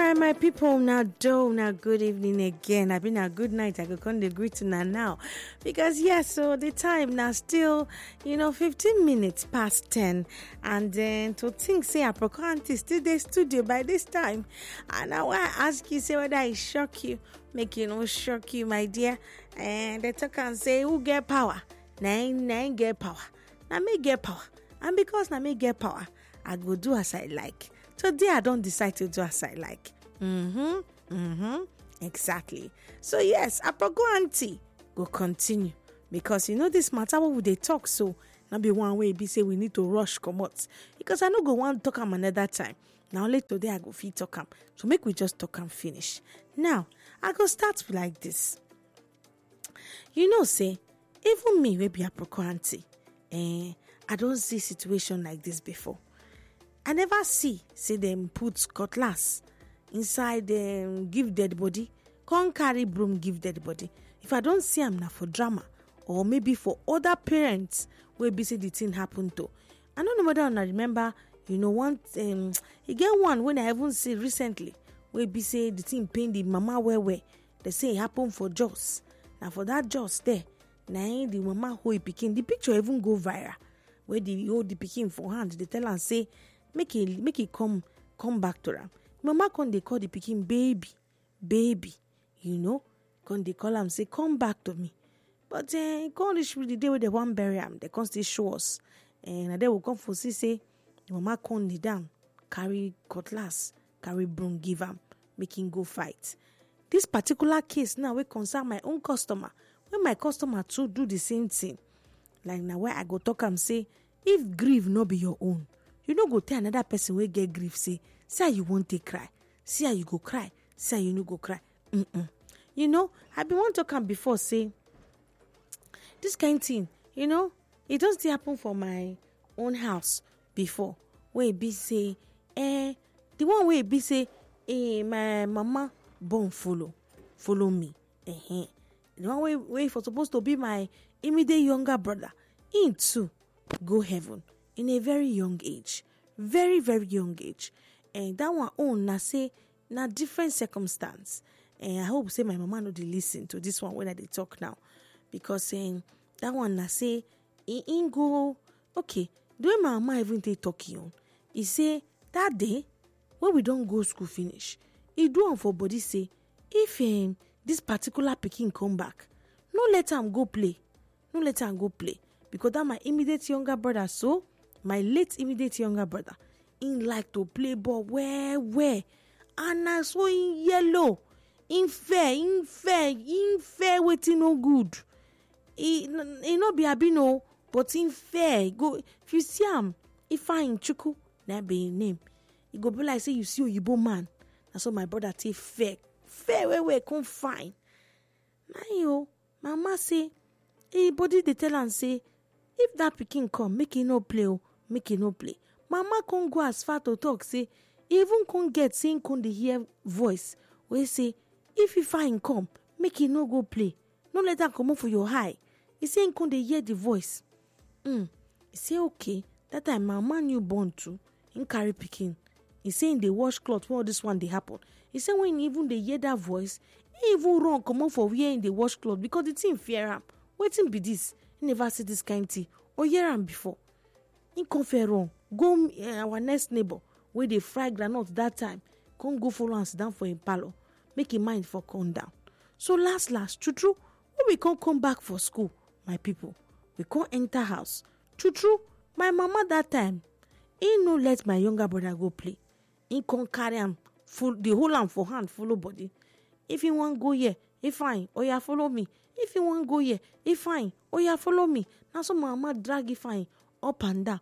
Alright, my people, now good evening again. I've been a good night. I could come to greet now because yes, so the time now still 15 minutes past 10, and then to think say Aproko auntie still the studio by this time. And now I ask you say whether I shock you, make you no shock you, my dear. And they talk and say who get power? Nine get power. Now me get power, and because now me get power, I go do as I like. Today I don't decide to do as I like. Exactly. So yes, Aproko auntie go continue because this matter what would they talk so not be one way be say we need to rush comot because I no go want talk am another time. Now only today I go fit talk am. So make we just talk and finish. Now I go start like this. Say even me wey be Aproko auntie, I don't see situation like this before. I never see them put cutlass inside give dead body, come carry broom give dead body. If I don't see them now for drama or maybe for other parents where be say the thing happen to. I don't know whether I remember, one again one when I even see recently where be say the thing pain the mama where they say it happen for Jos. Now for that Jos there, now the mama who he picking the picture even go viral where the hold the picking for hand. They tell and say make it come back to her. Mama come they call the pikin baby, come they call am say come back to me. But come reach the day where they want bury am, they come still show us, and they will come for say mama come kneel down, carry cutlass, carry broom give am, make him go fight. This particular case now will concern my own customer. When my customer too do the same thing, like now where I go talk am say if grief no be your own. You no go tell another person wey get grief say how you want to cry, see how you go cry, see how you no go cry. I been want to come before say this kind of thing, it don't still happen for my own house before. Where it be say, the one where it be say, my mama born follow me. The one where for supposed to be my immediate younger brother, him too go heaven. In a very young age, very, very young age. And that one own na say na different circumstance. And I hope say my mama no dey listen to this one when I dey talk now. Because that one na say in go okay. The way my mama even dey talking on, he say that day when we don't go school finish, he do am for body say if this particular pikin come back, no let am go play. Because that my immediate younger brother so. My late immediate younger brother, he like to play ball where, and I saw in yellow, in fair, waiting no good. He no be abino, but in fair. Go if you see him, if I in Chuku, that be his name. He go be like say you see Oyibo man. That's what my brother take fair, where come fine. Now mama say, body they tell and say, if that pikin come, make it no play. Mama can't go as far to talk say even can't get saying can't hear voice where say if you find come make it no go play, no let that come up for your eye. He saying can't hear the voice. He say okay. That time mama newborn too in carry pikin. He saying they wash cloth when all this one they happen. He say when even they hear that voice, he even run come up for wearing the wash cloth because the thing fear am. Waiting be this. He never see this kind of thing or hear am before. In conference, go our next neighbor where they fry groundnut that time. Come go follow us down for him palo. Make him mind for come down. So last, true, when we can't come back for school, my people, we can't enter house. True, my mama that time, he no let my younger brother go play. He can't carry him full the whole arm for hand, follow body. If he want go here, he fine. Or ya follow me. If he want go here, he fine. Or ya follow me. Now so mama drag he fine. Up and down.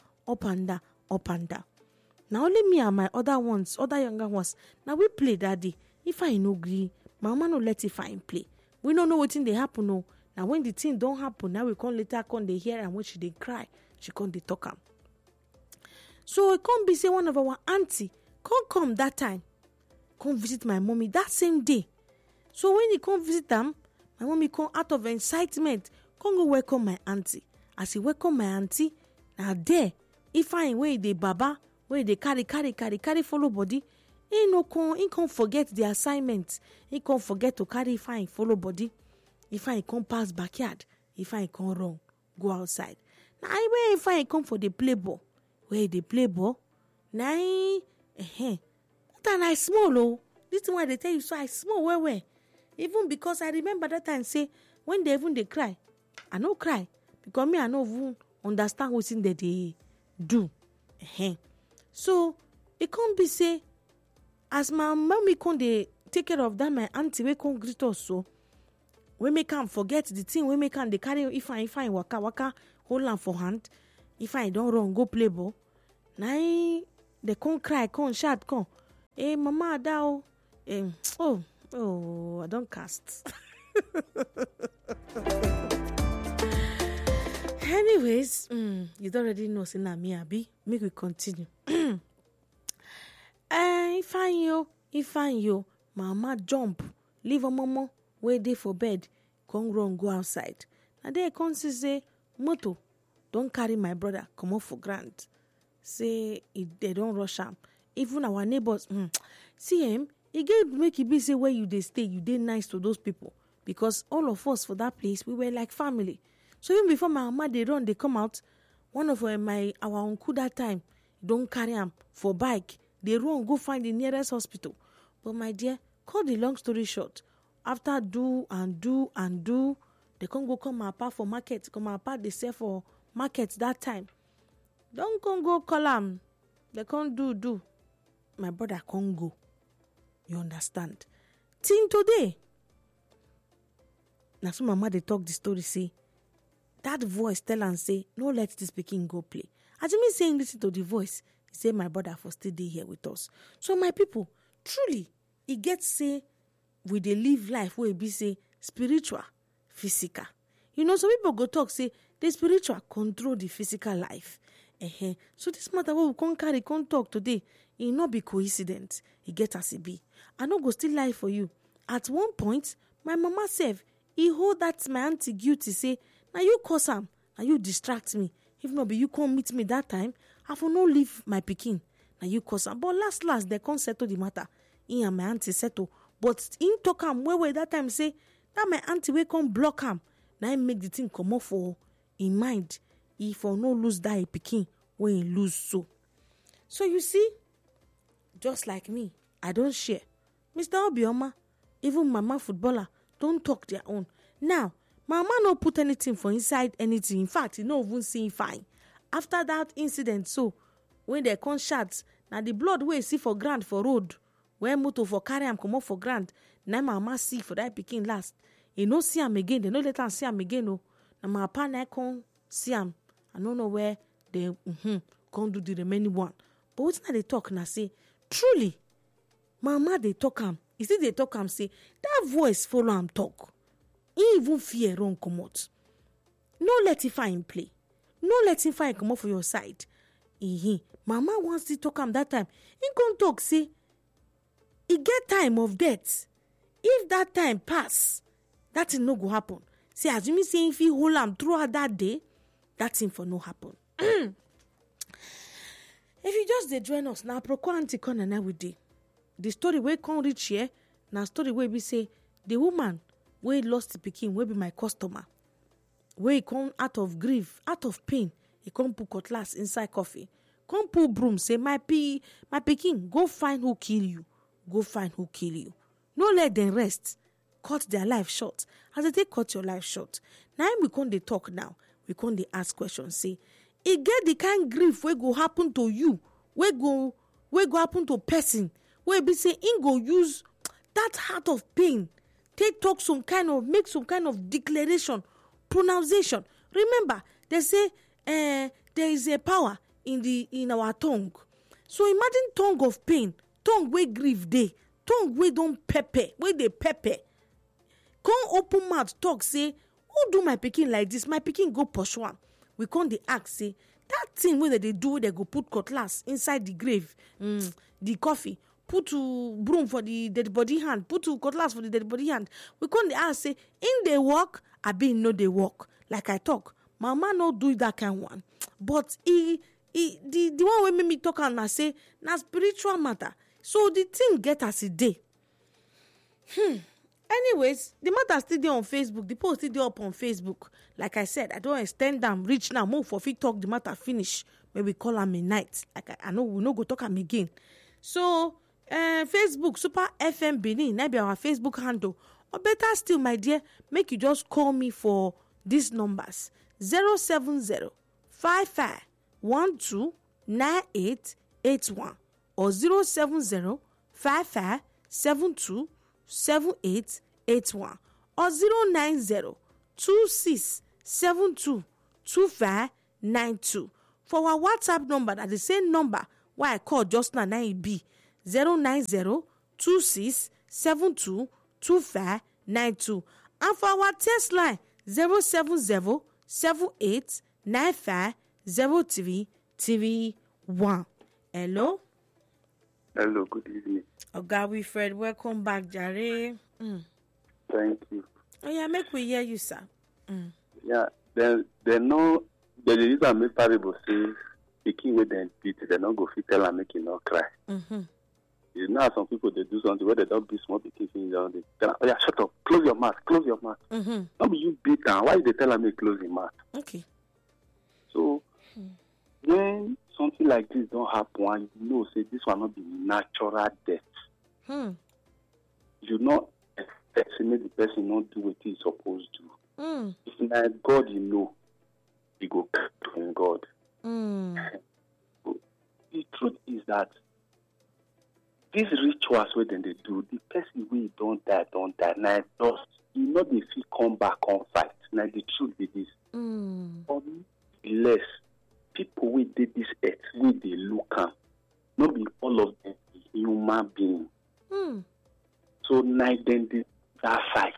Now only me and my other younger ones. Now we play that day. If I no agree, mama no let it fine play. We don't know what thing they happen. No. Now when the thing don't happen, now we come later come they hear and when she they cry, she come they talk am. So it can't be say one of our auntie come that time, come visit my mommy that same day. So when he come visit them, my mommy come out of excitement, come go welcome my auntie. As he welcome my auntie, now there, if I way the baba, where they carry follow body, He can't forget the assignment. He can't forget to carry Ifeanyi follow body. Ifeanyi can't pass backyard. Ifeanyi can't run, go outside. Now where Ifeanyi come for the play ball? Where they play ball? Now that I small oh. This is why they tell you so I small where. Even because I remember that time say when they cry, I no cry because me I no even understand what's in there they do. So it can't be say as my mommy can they take care of that my auntie we can't greet us so we make am forget the thing we make am they carry Ifeanyi waka hold am for hand. Ifeanyi don't run go play ball. Now they can't cry, can't shout, can't. Hey mama ada I don't cast. Anyways, you don't already know say na me abi. Make we continue. Ifeanyi, mama jump, leave a mama where dey for bed, come run go outside. And then come say moto, don't carry my brother, come off for grant. Say if they don't rush am. Even our neighbors, see him, he get make it be say where you dey stay, you dey nice to those people. Because all of us for that place, we were like family. So even before my mama they run, they come out. One of our uncle that time, don't carry him for bike. They run, go find the nearest hospital. But my dear, cut the long story short. After do, they can't go come apart for market. Come apart, they sell for market that time. Don't come go call them. They can't do. My brother can't go. You understand? Till today. Now so mama they talk the story say, that voice tell and say, no let this pikin go play. As me saying listen to the voice, he say my brother for still dey here with us. So my people, truly, it gets say we dey live life where it be say spiritual, physical. You know, some people go talk say the spiritual control the physical life. So this matter what we can't talk today, it not be coincidence. It get as it be. I no go still lie for you. At one point, my mama said, he hold that my auntie guilty say, now you cause am, now you distract me. If not be you come meet me that time, I will not leave my pikin. Now you cause am. But last they can't settle the matter. He and my auntie settle. But in talk am where that time say, that my auntie we come block am. Now make the thing come off for in mind. If for no lose that pikin when he lose so. So you see, just like me, I don't share. Mr. Obioma, even mama footballer, don't talk their own. Now, mama no put anything for inside anything. In fact, he no even see fine. After that incident, so when they come shots, now the blood wey see for ground for road, where motor for carry am come up for ground, now mama see for that pikin last. He no see am again. They no let am see am again. No, now my papa na come see am. I don't know where they can't do the remaining one. But what's now they talk now say, truly, mama they talk am. You see they talk am say, that voice follow am talk. He even fear run come out. No let him find play. No let him find come out for your side. Mama wants to talk am that time. He can't talk say, he get time of death. If that time pass, that thing no go happen. See, as you mean say if he hold am throughout that day, that thing for no happen. If you just dey join us now, Proko Aunty Corner now with the story wey come reach here. Now story wey be say the woman wey lost the pikin wey be my customer, wey come out of grief, out of pain, he come put cutlass inside coffee, come put broom say my pikin go find who kill you, go find who kill you. No let them rest, cut their life short. As they take cut your life short, now we come dey talk now. We come dey ask questions. Say, it get the kind grief wey go happen to you, wey go happen to person, where be say in go use that heart of pain, take talk make some kind of declaration, pronunciation. Remember, they say there is a power in our tongue. So imagine tongue of pain, tongue wey grief dey, tongue wey don pepper, wey dey pepper. Come open mouth talk say, who do my pikin like this? My pikin go pursue am. We come dey ask say, that thing wey they do, they go put cutlass inside the grave, the coffee, put to broom for the dead body hand, put to cutlass for the dead body hand. We come dey ask say, in they walk, abi no they walk. Like I talk, mama no do that kind one. But the one wey make me talk and say, na spiritual matter. So the thing get as a day. Anyways, the matter still there on Facebook. The post still there up on Facebook. Like I said, I don't extend them, reach now, move for fit talk, the matter finish. Maybe call them a night. Like I know we no go talk them again. So, Facebook, Super FM Benin, that be our Facebook handle. Or better still, my dear, make you just call me for these numbers. 070 55 12 9881 or 070 55 72 7881 or 090 26 72 2592. For our WhatsApp number, that the same number why I called just now, it be 090 26 72 2592. And for our text line 070 78 95 0331. Hello? Hello, good evening. Oga Wilfred, welcome back, Jare. Thank you. Oh yeah, make we hear you, sir. Yeah, they know the reason make parable say the king with them beat, they not go fit tell and make him not cry. You know how some people they do something where they don't beat small pikin things down. They tell them, oh yeah, shut up, close your mouth. Not be you beat them. Why they tell them make close your mouth? Okay. So when something like this don't happen, and you know, say this will not be natural death. You not expect to make the person not do what he's supposed to. If not God, you know, he go to God. The truth is that these rituals where then they do, the person we don't die. Now just you know they feel come back on fight. Now the truth is this. Unless people with this earth, we they look at, not be all of them human beings. So now then they that fight.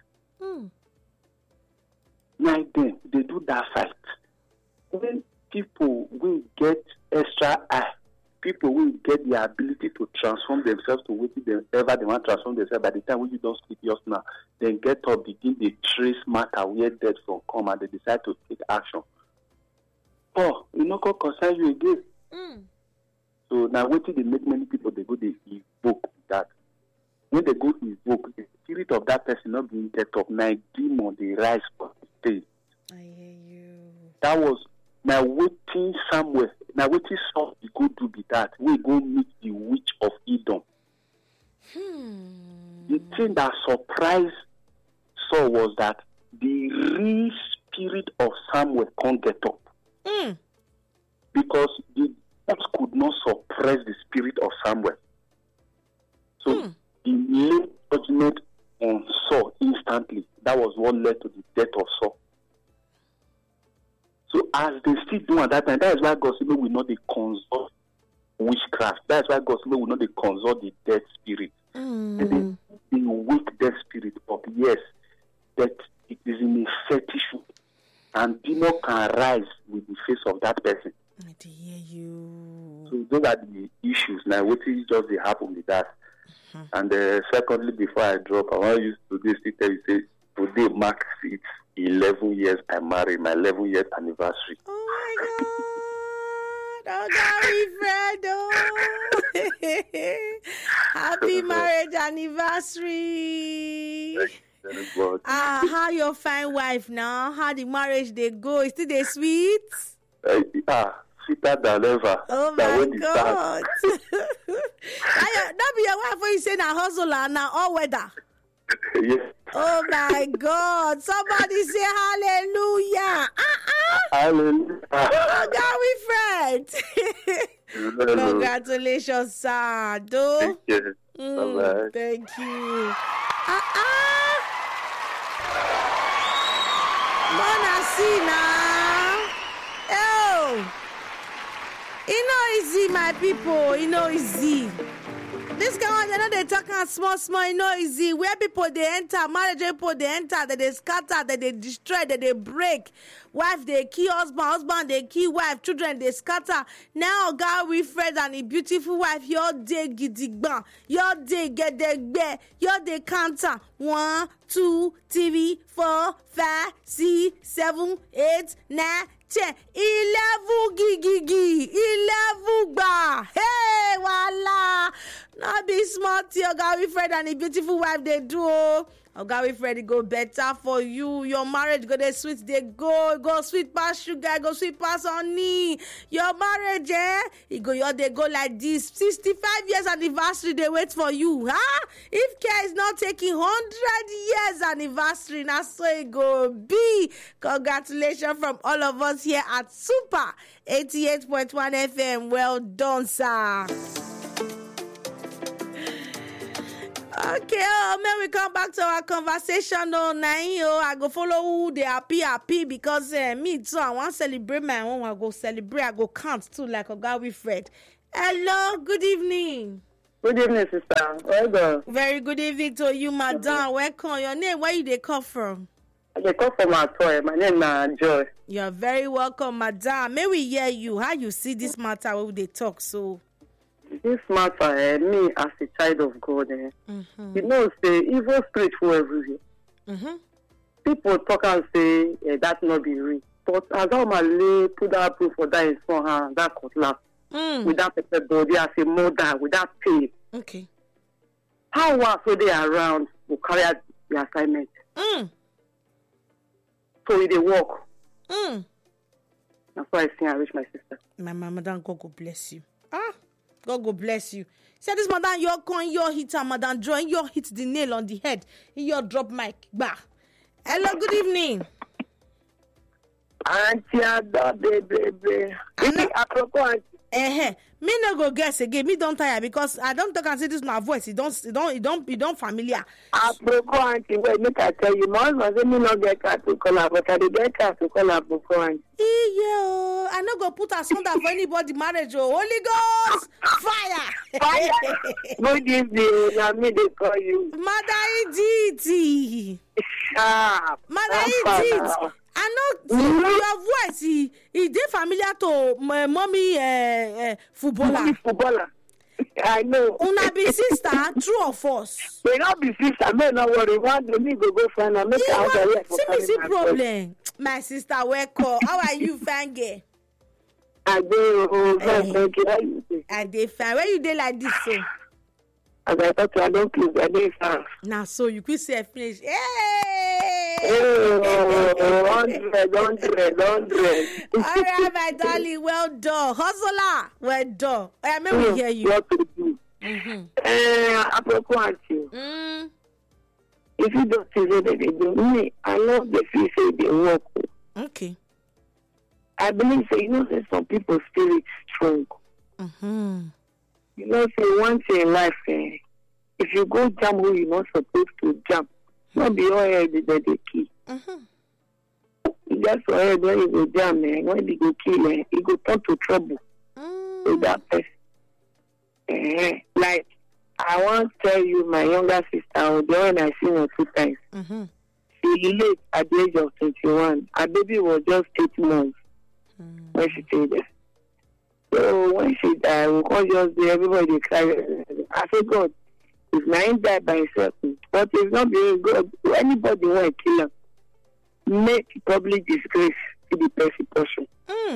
Now then they do that fight. When people will get extra eye, people will get the ability to transform themselves to whatever they want to transform themselves. By the time when you don't sleep just now, then get up, begin the trace matter where death from come, and they decide to take action. Oh, you know, God concern you again. So now, what they make many people they go they evoke that. When they go evoke, the spirit of that person not being get up, now demon they rise from the stage. I hear you. That was now waiting somewhere. Now waiting Saul we go do be that. We go meet the witch of Edom. The thing that surprised Saul was that the real spirit of Samuel can't get up. Because the gods could not suppress the spirit of Samuel. So he laid judgment on Saul instantly. That was what led to the death of Saul. So as they still do at that time, that is why God said, we not they consult witchcraft. That is why God said, we not they consult the dead spirit. They wake dead spirit up. Yes, that it is in a fetish way. And demon can rise with the face of that person. I hear you. So those are the issues. Now, what is just they happen with that? And secondly, before I drop, I want you to this tell you, say, today marks its 11 years I married, my 11 years anniversary. Oh my God! Oh, Gary Fredo! Happy marriage anniversary! How your fine wife now? How the marriage they go? Is still they sweet? Sweeter than ever. Oh my God! That be your wife when you say na hustle and na all weather. Yes. Oh my God! Somebody say hallelujah! Hallelujah! Oh God, we friends. Congratulations, sir. Thank you. Bye-bye. Thank you. Mona see now. Oh, you know easy, my people. You know easy. This guy, you know, they talk small, you know, easy. Where people they enter, marriage people they enter, that they scatter, that they destroy, that they break. Wife they kill husband they kill wife, children they scatter. Now God we friend and a beautiful wife, your day gidigba, your day get the gbe, your day counter 1, 2, 3, 4, 5, 6, 7, 8, 9, 10, 11 gigigi, 11 ba. Hey, voila. Not be smart, Oga Wilfred and the beautiful wife they do. Oga Wilfred, it go better for you. Your marriage go dey sweet, they go sweet past sugar, go sweet past honey. Your marriage, they go like this. 65 years anniversary, they wait for you, huh? If care is not taking 100 years anniversary, now so it go be. Congratulations from all of us here at Super 88.1 FM. Well done, sir. Okay, man, we come back to our conversation. I go follow who they happy because me too. I want to celebrate my own. I go celebrate. I go count too, like Oga Wilfred. Hello, good evening. Good evening, sister. Welcome. Very good evening to you, madam. Welcome. Your name? Where you they come from? I come from Atoy. My name is Joy. You're very welcome, madam. May we hear you? How you see this matter when they talk so? This matter, me as a child of God, you know, say evil spirit for everywhere. People talk and say that not be real, but as how my lay put that proof for that is for her, that cutlass, with that pepper body as a mother, with that pain. Okay. How was they around to carry out the assignment? So we they walk. That's why I say I wish my sister. My madam, God go bless you. God go bless you. Say this madam, your coin, your hit, and madam drawing, your hit the nail on the head. Your drop mic. Bah. Hello, good evening. Auntie Ada, baby. Me no go guess again. Me don't tire because I don't talk and say this my voice. It don't familiar. Auntie, wait, make I tell you. My husband say me no get car to call her, but I get car to call her Auntie. Yeah, I no go put a sound for anybody marriage. Holy Ghost, fire. Good evening. I me they call you. Mother Edith. Sharp. Mother Edith. I know your voice. He did familiar to mommy footballer. Mommy footballer. I know. Una be sister, true or false? May not be sister. May not worry. One day me go find her. Make her see problem. My sister, welcome. How are you, Fange? I do. Thank you. I dey fine. Where you dey like this so? As I thought I don't please. I dey fine. Now so you could say finish. Oh, 100. All right, my darling, well done. Hustler, well done. I may we hear you. What to do? Apropos Auntie. If you don't see that they do me, I love the feel say they work. Okay. I believe say, you know, that some people's spirit strong. You know, say one thing in life, if you go jump who you're not supposed to jump, not be all head that they kill. That's why when you go jam, when you go kill, you go turn to trouble with that person. Like, I want to tell you, my younger sister, the one I seen her 2 times, she late at the age of 21. Her baby was just 8 months when she stayed there. So when she died, we can't just do everybody cry. I said, God, if Naim died by himself, but if not being God, anybody want to kill him, make public disgrace to the person.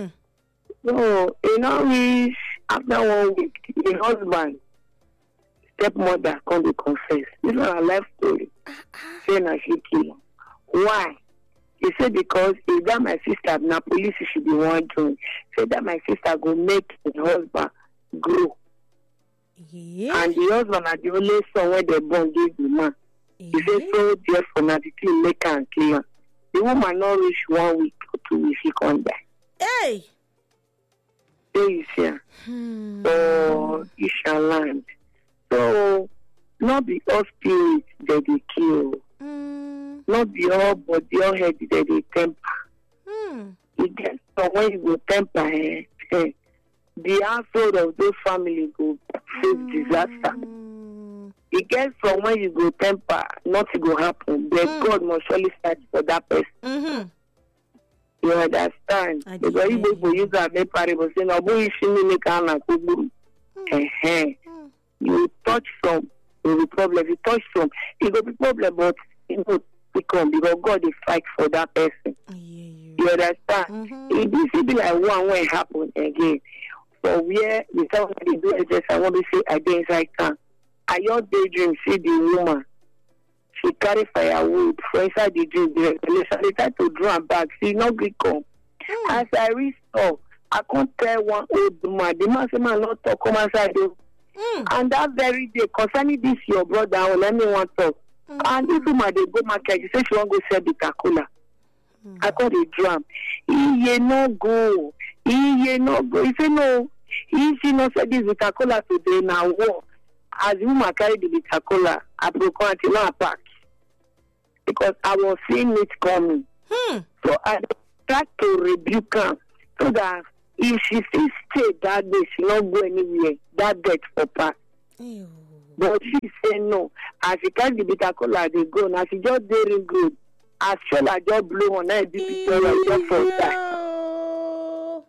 So, you know, after 1 week, the husband, stepmother, come to confess. This is a life story. Saying I should kill him. Why? He said because if that my sister, now police should be one joint. Said that my sister go make the husband grow. Yeah. And the husband are the only son where they born give the man. He said so therefore now the thing make her and kill her. The woman not reach 1 week or 2 weeks, she can't die. Hey! There you see her. So you shall land. So not be all spirits that they kill. Not be all body, all head that they temper. You get so when you go temper, the household of those families go face disaster. It gets from when you go temper, nothing will happen. But God must surely fight for that person. You understand? Because you go use that make parable say, no, boy, you make you touch some, it will be problem. If you touch some, it will be problem, but it will become because God will fight for that person. You understand? It be like one when it happen again. So where the time they do it, just I want to say I did inside town. I just daydream, see the woman. She carry firewood for inside the dream. The revelation, they try to draw am back. She no gree come. As I reach up, I can't tell one old woman. The man say, man, not talk, come outside. And that very day, concerning this your brother, let me want talk. And this woman, they go market. She say she want go sell the Coca-Cola. I call the drum. He no go. He no go. He say no. He she no said this Coca-Cola today now. War. As the woman carry the Coca-Cola, I broke until I pack. Because I was seeing it coming. So I tried to rebuke her so that if she still stay that day, she not go anywhere. That death for pass. But she said no. As she carry the bitter cola, they go. Now she just very good. As well as just blow on her picture just for that.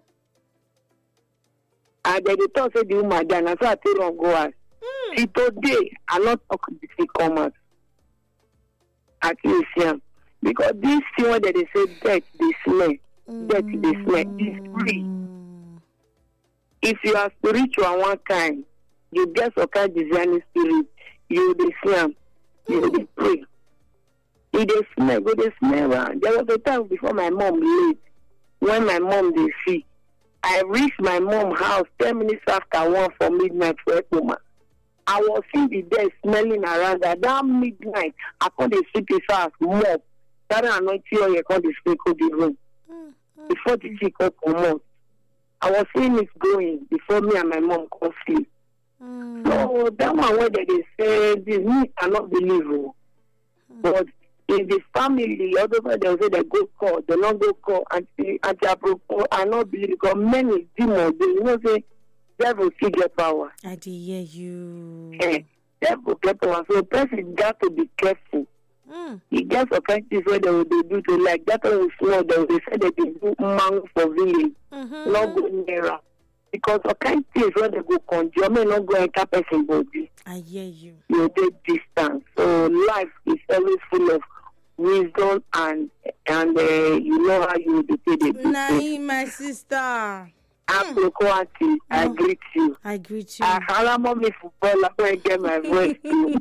And then they thought say the woman done. And so I tell her go out. See today, I not talk to the commerce. At least, yeah. Because this thing where they say death, they smell. Death, they smell. It's free. If you are spiritual one kind, you get some kind of discerning spirit, you will see them. You will pray. If they smell, go they smell around. There was a time before my mom late, when my mom they see. I reached my mom's house 10 minutes after 1 for midnight for a woman. I was seeing the dead smelling around her. That midnight, I couldn't sleep his house more. That anointing oil, I couldn't sprinkle the room. Before the chick come out. I was seeing it going before me and my mom could sleep. So that one where they say this, me cannot believe. But in the family, otherwise they will say they go call, they not go call, anti-apropos, I not believe because many demons, they say devil still get power. I did hear you. Devil get power. So person got to be careful. He gets a practice where they do to like that one is small, they say they do man for village, not go nearer. Because a kind of things where they go conjure, may not go enter person body. I hear you. You take distance. So life is always full of wisdom and you know how you will be paid. Nah, my sister. I greet you. I greet you. I mommy football. I'm going to get my voice too.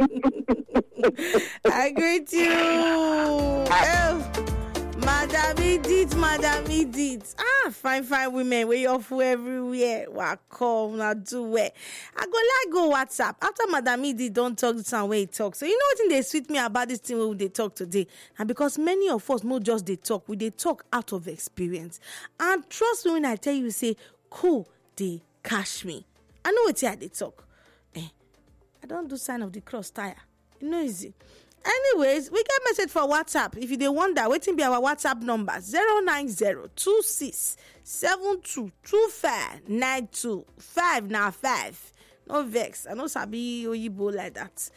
I greet you. Madam Edith. Fine women. We offer everywhere. Welcome. Now do it. I go WhatsApp. After Madam Edith don't talk the same way he talk. So you know what thing they sweet me about this thing when they talk today? And because many of us not just they talk, they talk out of experience. And trust me when I tell you, say, cool, they cash me. I know it's here they talk. I don't do sign of the cross tire. You know easy. Anyways, we get message for WhatsApp. If you dey wonder, wetin be our WhatsApp number 09026722592 now 5. No vex, I no sabi oyibo like that.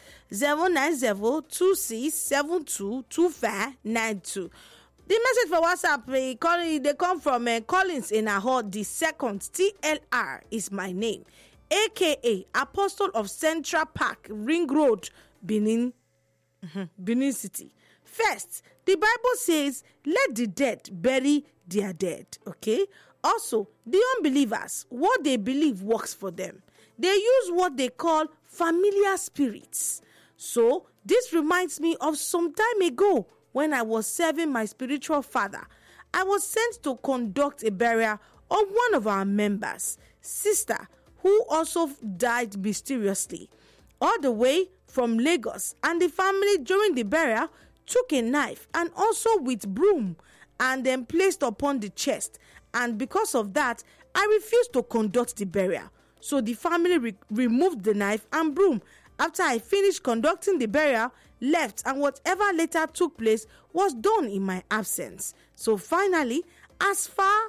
09026722592. The message for WhatsApp, they come from Collins in Ahod the second. TLR is my name, aka Apostle of Central Park, Ring Road, Benin City. First, the Bible says, let the dead bury their dead. Okay? Also, the unbelievers, what they believe works for them. They use what they call familiar spirits. So, this reminds me of some time ago when I was serving my spiritual father. I was sent to conduct a burial of one of our members, sister, who also died mysteriously, all the way from Lagos, and the family during the burial took a knife and also with broom and then placed upon the chest, and because of that I refused to conduct the burial. So the family removed the knife and broom after I finished conducting the burial, left, and whatever later took place was done in my absence. So finally, as for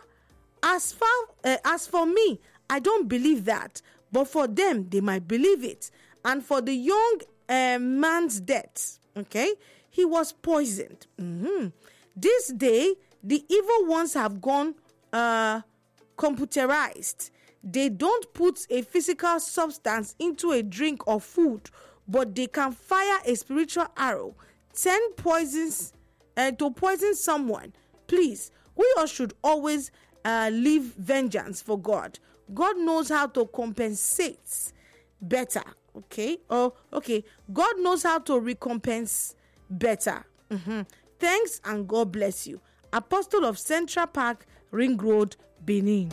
me, I don't believe that, but for them they might believe it. And for the young man's death, okay, he was poisoned. This day, the evil ones have gone computerized. They don't put a physical substance into a drink or food, but they can fire a spiritual arrow, 10 poisons to poison someone. Please, we all should always leave vengeance for God. God knows how to compensate better. Okay. Oh, okay. God knows how to recompense better. Thanks and God bless you. Apostle of Central Park, Ring Road, Benin.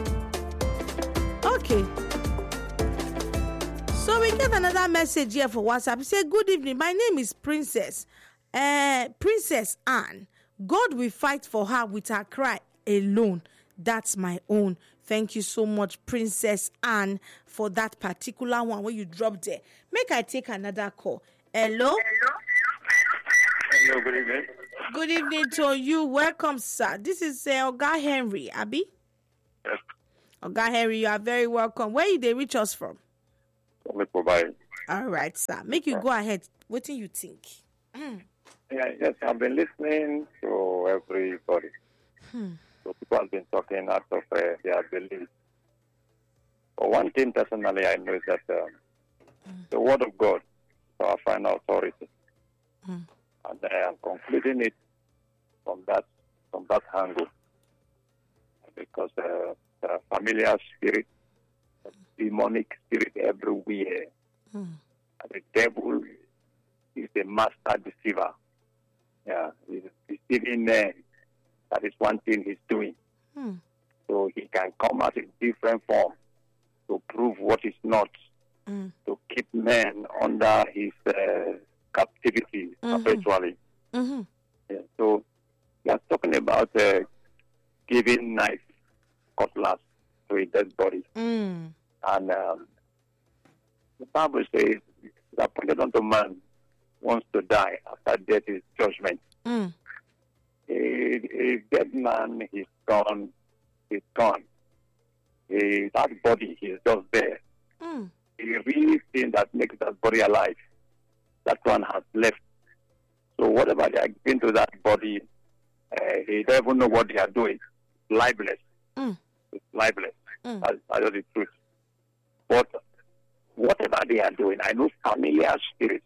Okay. So we get another message here for WhatsApp. It says, good evening. My name is Princess Anne. God will fight for her with her cry alone. That's my own. Thank you so much, Princess Anne, for that particular one where you dropped there. Make I take another call. Hello? Hello, good evening. Good evening to you. Welcome, sir. This is Oga Henry, Abi? Yes. Oga Henry, you are very welcome. Where did they reach us from? Provide. All right, sir. Make you go ahead. What do you think? Yes, I've been listening to everybody. So people have been talking out of their belief. But one thing personally I know is that the word of God is our final authority. And I am concluding it from that angle. Because there are familiar spirits, demonic spirit everywhere. And the devil is a master deceiver. Yeah, he's deceiving men. That is one thing he's doing. So he can come out in different form to prove what is not, to keep men under his captivity perpetually. Yeah, so we are talking about giving knife, cutlass to a dead body. And the Bible says, "The appointed unto man wants to die. After death is judgment." A dead man is gone. He's gone. That body is just there. The real thing that makes that body alive, that one has left. So whatever they are giving to that body, they don't even know what they are doing. Libelous. It's libelous. That's the truth. But whatever they are doing, I know familiar spirits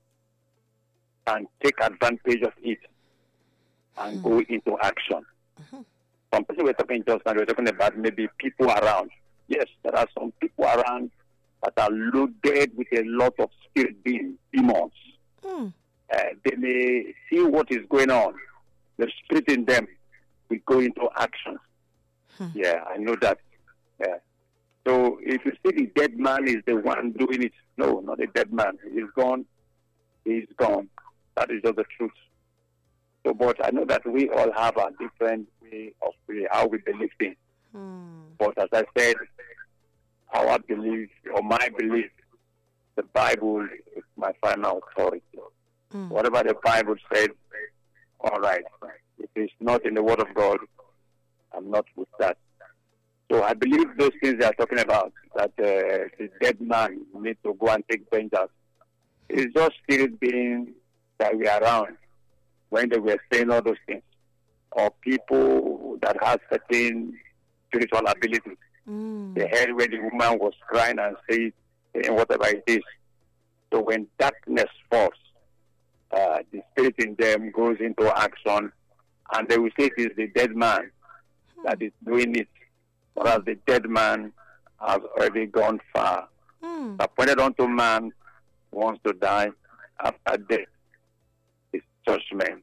can take advantage of it and go into action. Some people were talking just now, we were talking about maybe people around. Yes, there are some people around that are loaded with a lot of spirit beings, demons. They may see what is going on. The spirit in them will go into action. Yeah, I know that. Yeah. So if you see the dead man is the one doing it, no, not the dead man. He's gone. He's gone. That is just the truth. So, but I know that we all have a different way of how we believe things. But as I said, our belief, or my belief, the Bible is my final authority. Whatever the Bible says, all right. If it's not in the Word of God, I'm not with that. So I believe those things they are talking about, that the dead man needs to go and take vengeance. It's just spirit beings that we are around when they were saying all those things. Or people that have certain spiritual abilities. They heard when the woman was crying and saying whatever it is. So when darkness falls, the spirit in them goes into action, and they will say it is the dead man that is doing it, whereas the dead man has already gone far. Appointed unto man wants to die after death is judgment.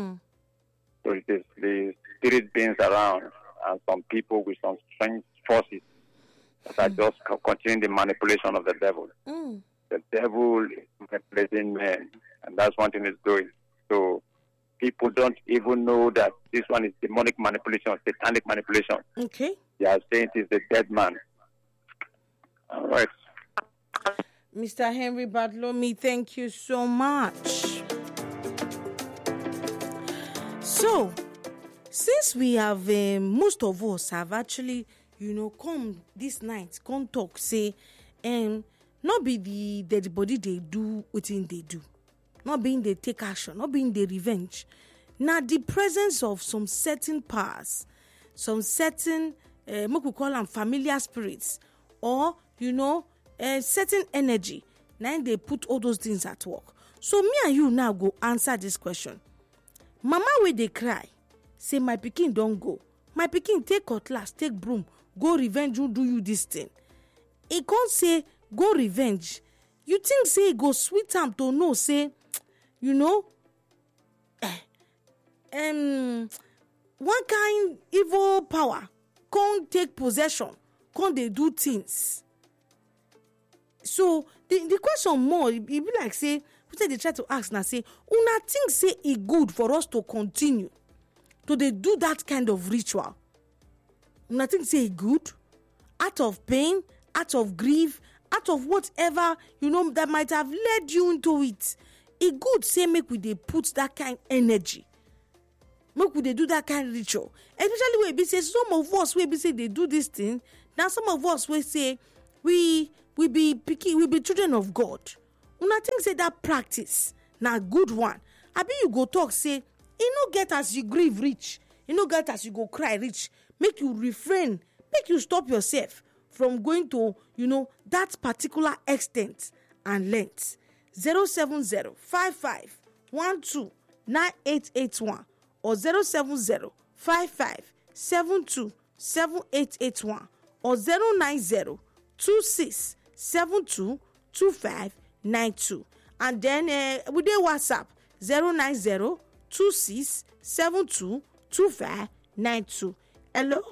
So it is the spirit beings around and some people with some strange forces that are just continuing the manipulation of the devil. The devil is manipulating men, and that's one thing it's doing. So people don't even know that this one is demonic manipulation, satanic manipulation. Okay. They are saying it is the dead man. All right. Mr. Henry Bartholomew, thank you so much. So, since we have, most of us have actually, come this night, come talk, say, not be the dead body they do wetin they do. Not being they take action, not being they revenge. Now, the presence of some certain powers, some certain, we could call them familiar spirits, or, certain energy, now they put all those things at work. So, me and you now go answer this question. Mama wey dey cry, say my pikin don't go. My pikin take cutlass, take broom, go revenge who do you this thing. He can't say go revenge. You think say e go sweet am to know say, one kind evil power can't take possession, can't they do things? So the question more, it be like say, what they try to ask now, say, una think say e good for us to continue to they do that kind of ritual? Una think say e good? Out of pain, out of grief, out of whatever, that might have led you into it. It good say make we dey put that kind energy. Make we dey do that kind of ritual. Especially when we say some of us we say they do this thing. Now some of us we say we be picky, we be children of God. Una think say that practice na good one. Abi you go talk say, no get as you grieve reach, no get as you go cry reach. Make you refrain, make you stop yourself from going to, that particular extent and length. 070-5512-9881 or 070-5572-7881 or 090-2672-2592. And then we do WhatsApp 090-2672-2592. Hello.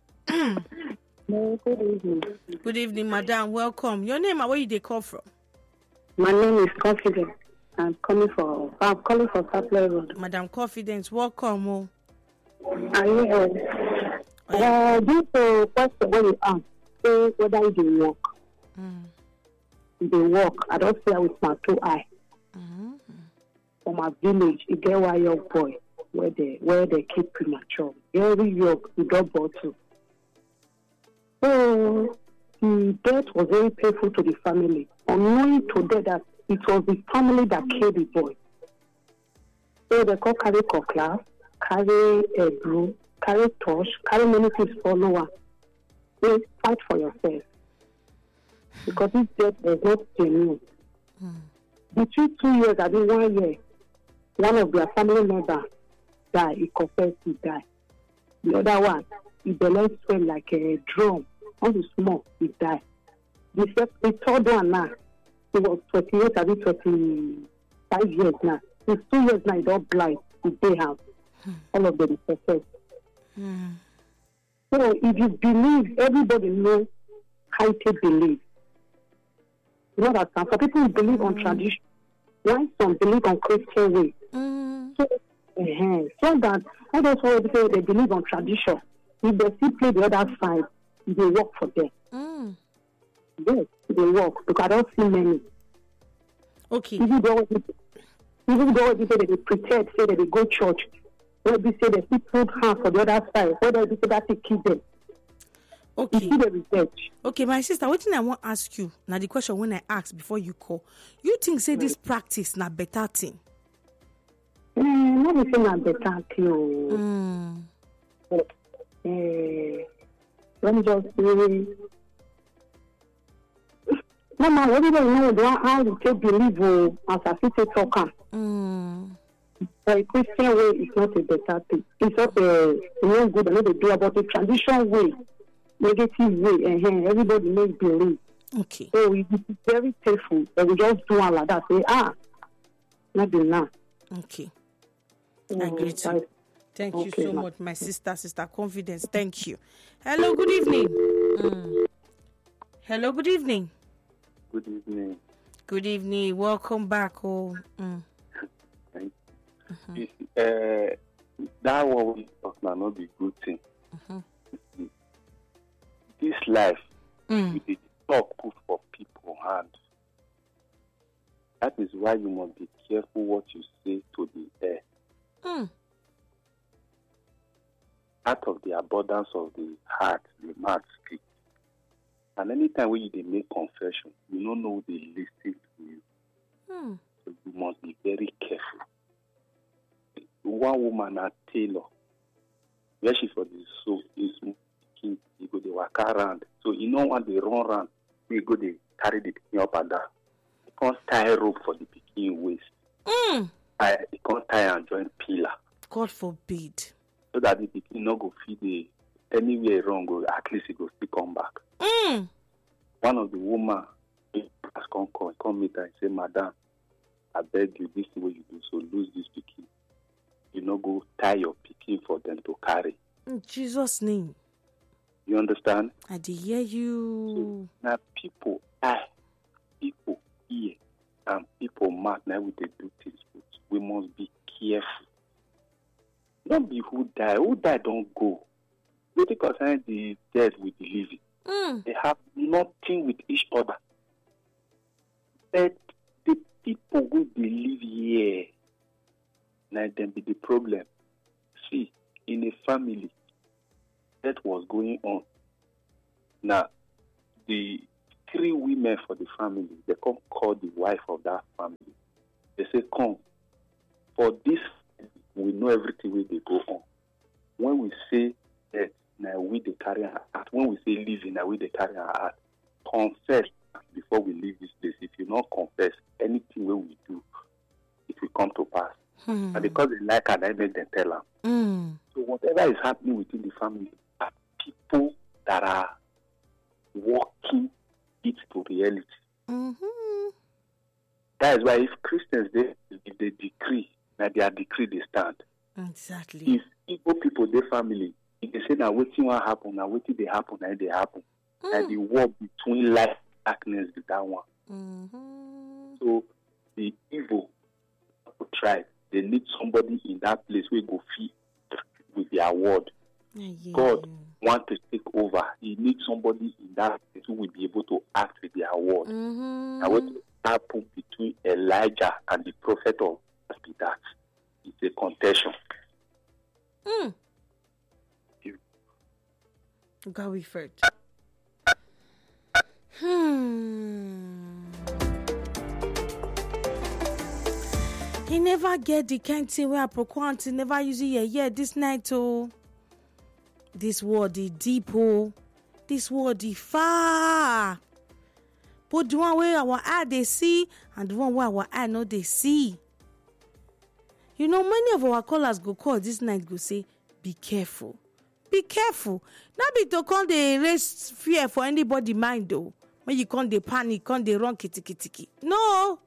No, good evening. Good evening, madam. Welcome. Your name and where you dey call from? My name is Confidence. I'm calling for Supply Road. Madam Confidence, welcome. Are you here? This question when you ask, say whether it will work. They work. I don't see it with my two eyes. From my village, you get one young boy where they keep premature. Very young, he got bottle. So the death was very painful to the family. Unknowing to them that it was the family that killed the boy. So they call carry cutlass, carry a broom, carry torch, carry many things follower. They fight for yourself. Because this death was not genuine. Between 2 years, I mean 1 year, one of their family members died. He confessed he died. The other one, he belonged to him like a drum. Only small, he died. The third one now, he was 28, I mean 25 years now. He's 2 years now, he don't blind. He stay house. All of them is confessed. So if you believe, everybody knows how to believe. You know that for people who believe on tradition, why some believe on Christian way. So that all those who say they believe on tradition, if they still play the other side, they work for them. Yes, they work because I don't see many. Okay. Even though they say that they pretend, say that they go church, where they say they still put hands for the other side, where they say that they keep them. Okay. You see the research. Okay, my sister, what thing I want to ask you now the question when I ask before you call, you think say this practice na better thing? Not me say na better thing. But, let me just say, no man, everybody know how to take believe as I see talk. For a Christian way, it's not a better thing. It's not a good. I know they do about the tradition way, negative way, and everybody makes believe. Okay. So it's very painful. They will just do one like that. Say, not be now. Okay. I agree too. Thank you so much, my sister Confidence. Thank you. Hello, good evening. Hello, good evening. Good evening. Good evening. Welcome back. Thank you. That one we talk now not be good thing. This life, we did talk put for people hand. That is why you must be careful what you say to the air. Out of the abundance of the heart, the mouth speaks. And anytime when you make confession, you don't know they listen to you. So you must be very careful. One woman at Taylor, where she for the soul is king, you go they walk around. So you know when they run around, you go they carry the pikin up and down. You can't tie rope for the pikin waist. You can't tie and join pillar. God forbid. So that the pikin no go feed the anywhere wrong, go at least it go still come back. One of the woman come meet her and say, Madam, I beg you, this is what you do, so lose this pikin. You know, go tie your pikin for them to carry. In Jesus' name. You understand? I did hear you. So, now people hear, and people mad now with the do things. We must be careful. Not be who die. Who die don't go. We concern the dead with the living. They have nothing with each other. But the people who believe here, now them be the problem. See, in a family, that was going on. Now, the 3 women for the family, they come call the wife of that family. They say, come, for this, we know everything where they go on. When we say that, now we they carry our heart. When we say living, now we they carry our heart. Confess before we leave this place. If you not confess, anything where we do, it will come to pass. And because they like her, I make them tell them. So whatever is happening within the family are people that are walking it to reality. That is why if Christians, if they decree, now their decree they stand. Exactly. If Igbo people, their family, if they say now waiting what happen, now waiting they happen, now they happen. And the war between light and darkness is that one. So the evil tribe, they need somebody in that place where go feed with their word. God want to take over. He needs somebody in that place who will be able to act with their word. And what happened between Elijah and the prophet of that? It's a contention. God we first. He never get the kind thing where Proquanti never use it this night. Oh, this word is deep. Oh, this word is far. But the one where our eye they see and the one where our eye no they see. You know, many of our callers go call this night go say, be careful. Be careful. Not be to come they raise fear for anybody mind though. When you come they panic, come they run kitty. No.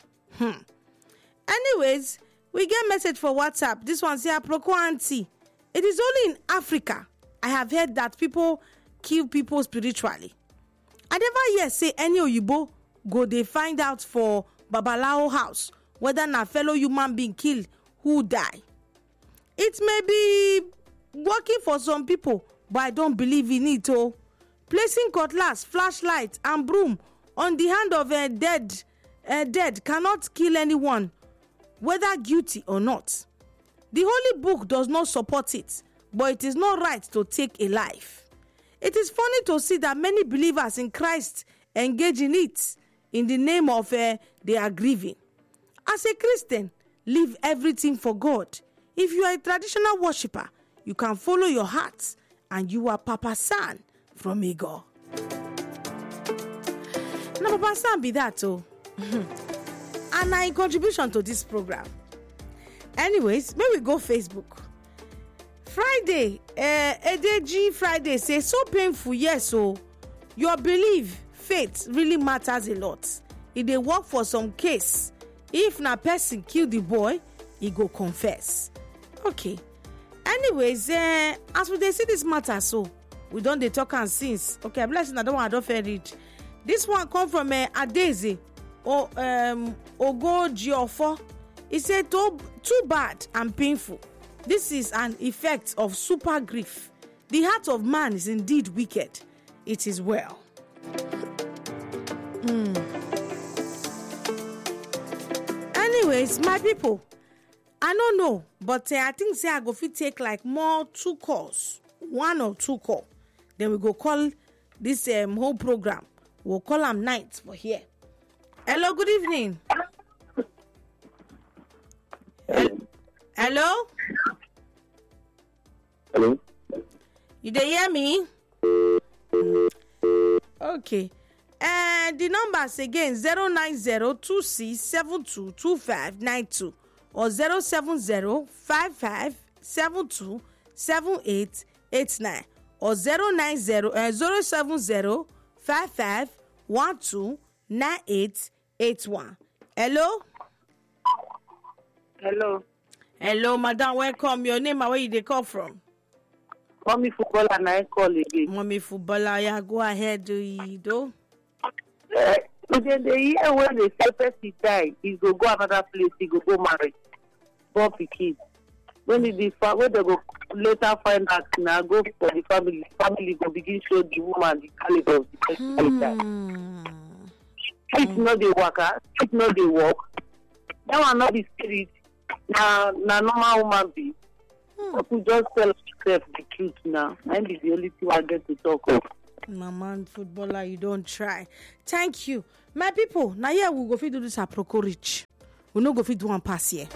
Anyways, we get message for WhatsApp. This one say, Aproko auntie. It is only in Africa I have heard that people kill people spiritually. I never hear say any Oyibo go they find out for Babalao house whether na fellow human being kill who die. It may be working for some people, but I don't believe in it. Oh, placing cutlass, flashlight, and broom on the hand of a dead cannot kill anyone, whether guilty or not. The Holy Book does not support it, but it is not right to take a life. It is funny to see that many believers in Christ engage in it in the name of they are grieving. As a Christian, leave everything for God. If you are a traditional worshipper, you can follow your heart, and you are Papa San from Igor. Now, Papa San be that, oh. And I contribution to this program. Anyways, may we go Facebook. Friday, Edeji Friday says, so painful, yes, so your belief, faith really matters a lot. If they work for some case, if na person kill the boy, he go confess. Okay. Anyways, as we dey see this matter, so we don't dey talk and since. Okay, blessing, I don't fair read. This one come from Adeze Ogojiofo. He said, too bad and painful. This is an effect of super grief. The heart of man is indeed wicked. It is well. Anyways, my people, I don't know, but I think say I go fit take like more 2 calls, 1 or 2 calls. Then we go call this whole program. We'll call them night for here. Hello, good evening. Hello? Hello? You dey hear me? Okay. And the numbers again 09026722592 or 07055727889 or 0705512 9881. Hello? Hello, madam. Welcome. Your name and where you dey call from? Mommy footballer and I call again. Mommy footballer, yeah, go ahead, do you do? Then the year when the person die, he go another place, he go marry. Born pikin. When they go later find out, now go for the family. Family go begin show the woman the caliber of the person. It not the worker, it not the work. That one not the spirit. Now normal woman be. People just tell yourself the truth now. And it's the only thing I get to talk of. Mama footballer, you don't try. Thank you. My people, now here we go fit do this aproko reach. We no go fit do one pass here.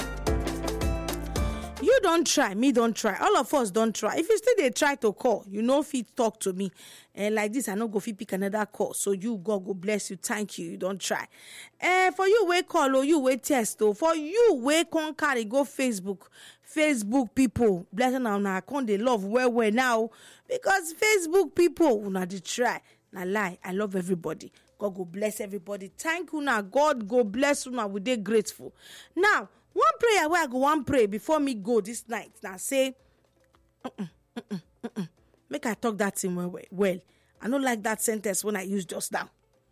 You don't try, me don't try. All of us don't try. If you still they try to call, you know fit talk to me. And like this, I no go fit pick another call. So you, God go bless you. Thank you. You don't try. For you, we call or you we test. Or for you, we can carry go Facebook people. Blessing on our account, they love where now. Because Facebook people will not try. Now lie. I love everybody. God go bless everybody. Thank you now. God go bless you now. We dey grateful. Now, one prayer where I go one pray before me go this night. Now say, make I talk that thing well. I don't like that sentence when I use just now.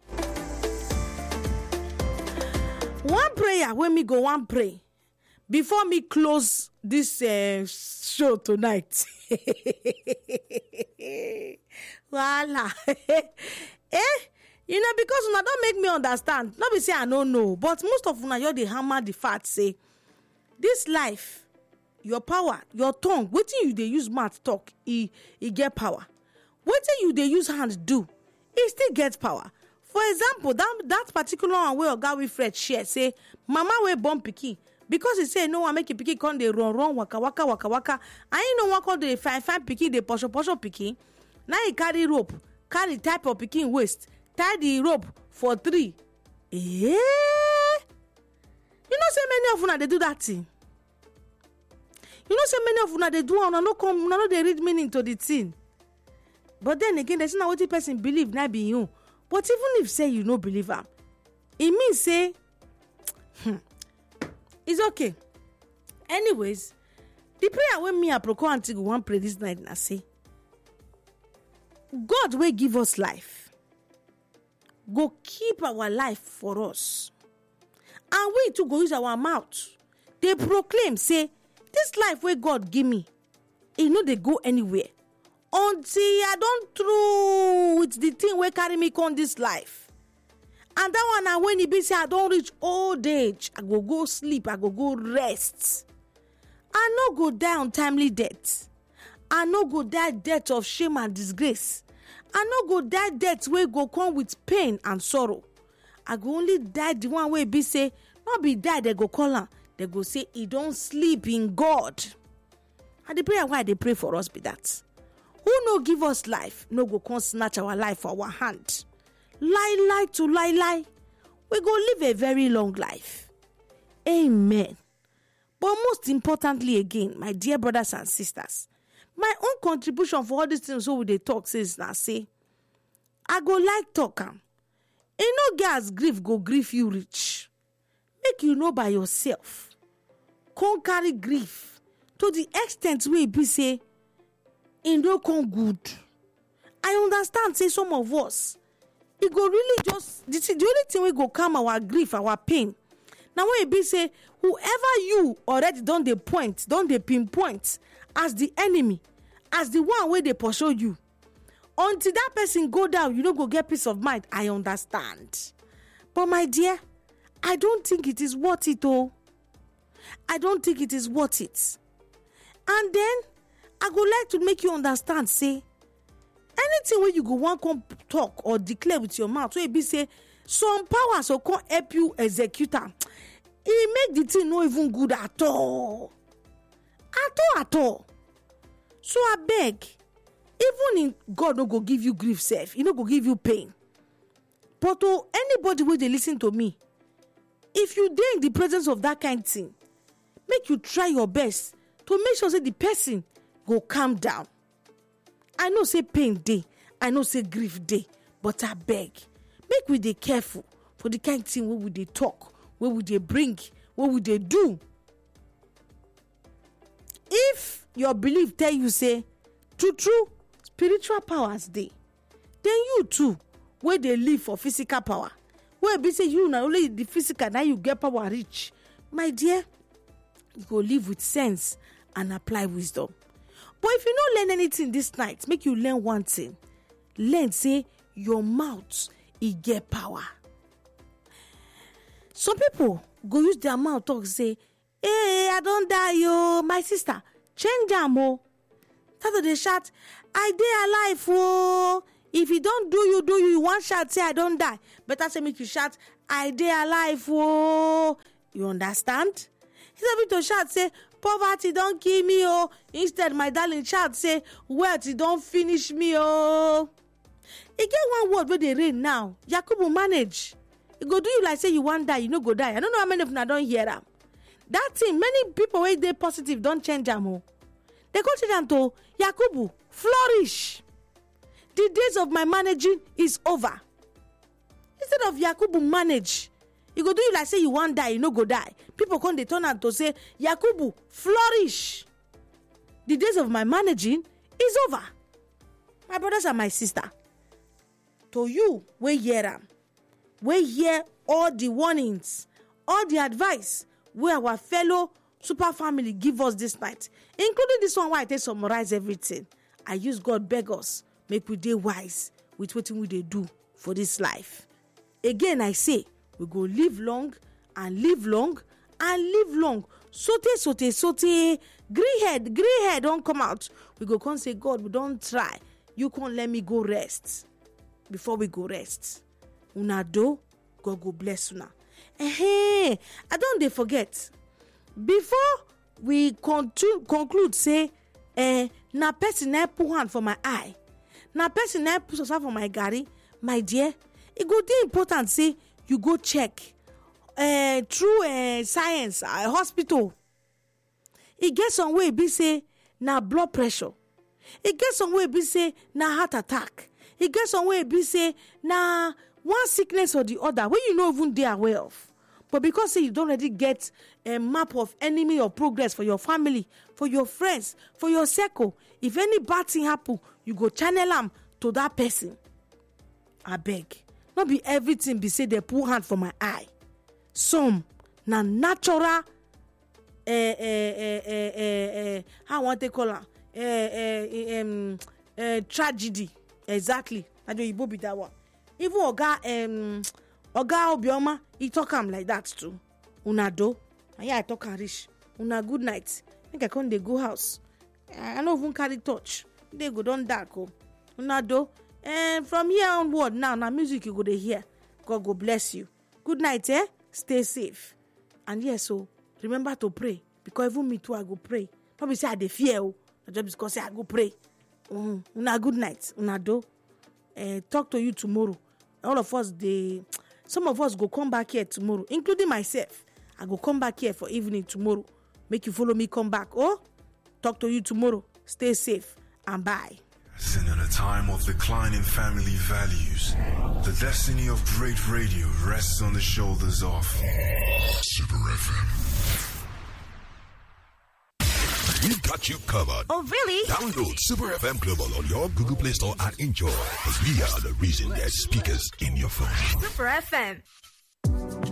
One prayer when me go one pray before me close this show tonight. Voila. You know, because una don't make me understand. Not be say I don't know, but most of una you dey hammer the fact say this life, your power, your tongue, wetin you dey use mouth talk, e get power. Wetin you dey use hand do, e still get power. For example, that particular one wey Oga Wilfred share say, mama wey born pikin, because he say no one make pikin come dey run waka, and he no wan come dey find pikin dey posho pikin. Now he carry rope, carry type of pikin waist, tie the rope for 3. You know say many of una dey do that thing. You know say many of una dey do una no dey read meaning to the thing. But then again, there's not what the person believe na be you. But even if say you no believe am, it means say it's okay. Anyways, the prayer when me aproko auntie go wan pray this night na say, God will give us life. Go keep our life for us. And we too go use our mouth. They proclaim, say, this life where God give me, it no they go anywhere. Until I don't through with the thing where carry me on this life. And that one, and when it be say I don't reach old age, I go sleep, I go rest. I no go die untimely death. I no go die death of shame and disgrace. I no go die death where go come with pain and sorrow. I go only die the one way be say, not be die, they go call her. They go say, he don't sleep in God. And the prayer why they pray for us be that. Who no give us life, no go come snatch our life for our hand. Lie to lie. We go live a very long life. Amen. But most importantly again, my dear brothers and sisters, my own contribution for all these things so we dey talk says now say, I go like talk am. E no get as grief go grief you reach. Make you know by yourself. Come carry grief to the extent where it be say, e no come good. I understand say some of us, it go really just, the only thing we go calm our grief, our pain. Now when it be say, whoever you already don dey pinpoint as the enemy, as the one where they pursue you, until that person go down, you don't go get peace of mind. I understand. But my dear, I don't think it is worth it, oh. I don't think it is worth it. And then, I would like to make you understand, say, anything where you go want come talk or declare with your mouth, so it be say, some powers will come help you execute am. It make the thing not even good at all. At all. So I beg, even in God no go give you grief self, he no go give you pain. But to anybody where they listen to me, if you dey in the presence of that kind of thing, make you try your best to make sure that the person go calm down. I know say pain dey, I know say grief dey, but I beg, make we dey careful for the kind thing wey we dey talk, wey we dey bring, wey we dey do. If your belief tell you say true spiritual powers dey, then you too wey dey live for physical power, wey be say you na only the physical na you get power reach, my dear, you go live with sense and apply wisdom. But if you no learn anything this night, make you learn one thing. Learn say your mouth e get power. Some people go use their mouth talk say, hey, I don die, yo. My sister, change am, oh. Start to dey shout, I dey alive, oh. If you don't do you want shout say I don't die. Better say make you shout, I dey alive, oh. You understand? Instead of to shout say, poverty don't kill me, oh. Instead, my darling, shout say, wealth don't finish me, oh. E get one word where they read now. Yakubu manage. E go do you like say you want die, you no go die. I don't know how many of you don't hear them. That thing, many people wey dey positive don't change them, oh. They go change them to Yakubu, flourish. The days of my managing is over. Instead of Yakubu manage, you go do you like say you want die, you no go die. People come they turn out to say, Yakubu, flourish. The days of my managing is over. My brothers and my sister, to you, we hear them. We hear all the warnings, all the advice where our fellow super family give us this night, including this one where I take summarize everything. I use God beg us, make we dey wise with what we dey do for this life. Again, I say, we go live long and live long and live long. Sote. Grey head don't come out. We go come say, God, we don't try. You can't let me go rest. Before we go rest, una do, God go bless una. I don't dey forget. Before we conclude, say, na person na put hand for my eye, na person na put yourself for my garri, my dear, it go dey important say you go check through science, hospital. It get some way be say na blood pressure. It get some way be say na heart attack. It get some way be say na one sickness or the other wey you no even dey aware of. But because say you don't already get a map of enemy or progress for your family, for your friends, for your circle, if any bad thing happen, you go channel them to that person. I beg. Not be everything be say they put hand for my eye. Some na natural how want they call her? Tragedy. Exactly. I know you be that one. Even Oga Obioma, he talk am like that too. Una do. And yeah, I talk am rich. Una good night. Make I come dey go house. I no even carry touch. They go don dark. Oh. Una do. And from here onward now music you go dey hear. God go bless you. Good night, eh? Stay safe. And yes, so remember to pray. Because even me too, I go pray. Not be say I dey fear. Oh. Just because say I go pray. Una good night. Una do. Talk to you tomorrow. All of us, some of us go come back here tomorrow, including myself. I go come back here for evening tomorrow. Make you follow me come back. Oh, talk to you tomorrow. Stay safe and bye. In a time of declining family values, the destiny of great radio rests on the shoulders of Super FM. We've got you covered. Oh, really? Download Super FM Global on your Google Play Store and enjoy. Because we are the reason there's speakers in your phone. Super FM.